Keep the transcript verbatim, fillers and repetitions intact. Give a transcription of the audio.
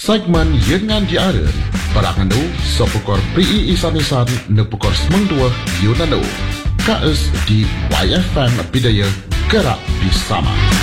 segmen Yengan Diara Perangan nu sepukor Pri Isan-Isan nepukor semang dua Yunano K S di Y F M Bidaya Gerak Bersama.